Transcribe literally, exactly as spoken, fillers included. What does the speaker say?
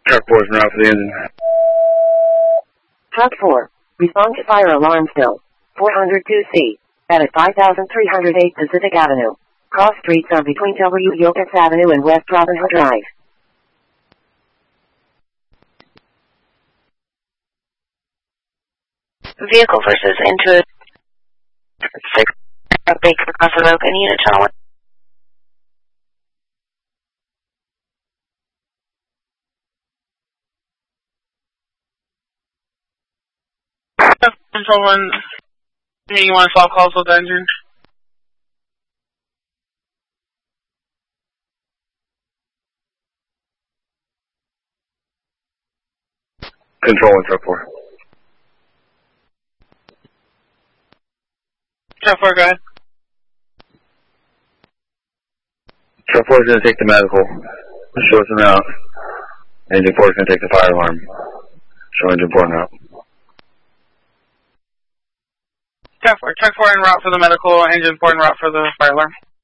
Truck four is en route for the engine. Truck four, respond to fire alarm still. four hundred two C, at five thousand three hundred eight Pacific Avenue. Cross streets are between W. Yopis Avenue and West Robin Hood Drive. Vehicle versus into six Baker Crossroad Oak and unit channel one. Control one, you want to swap calls with the engine? Control one, truck four. Truck four, go ahead. Truck four is going to take the medical. Show us them out. Engine four is going to take the fire alarm. Show engine four now. Truck four, truck four en route for the medical, engine four en route for the fire alarm.